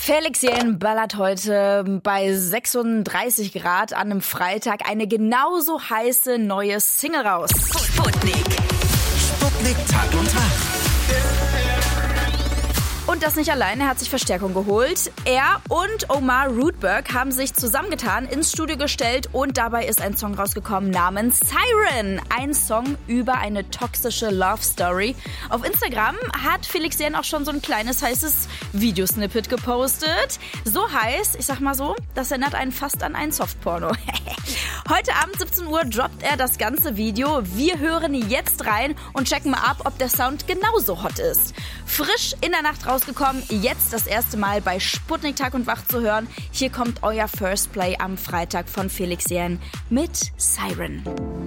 Felix Jähn ballert heute bei 36 Grad an einem Freitag eine genauso heiße neue Single raus. Sputnik Tag und Tag. Und das nicht allein, er hat sich Verstärkung geholt. Er und Omar Rudberg haben sich zusammengetan, ins Studio gestellt und dabei ist ein Song rausgekommen namens Siren. Ein Song über eine toxische Love Story. Auf Instagram hat Felix Jähn auch schon so ein kleines heißes Videosnippet gepostet. So heiß, ich sag mal so, das erinnert einen fast an ein Softporno. Heute Abend 17 Uhr droppt er das ganze Video. Wir hören jetzt rein und checken mal ab, ob der Sound genauso hot ist. Frisch in der Nacht rausgekommen, jetzt das erste Mal bei Sputnik Tag und Wach zu hören. Hier kommt euer First Play am Freitag von Felix Jähn mit Siren.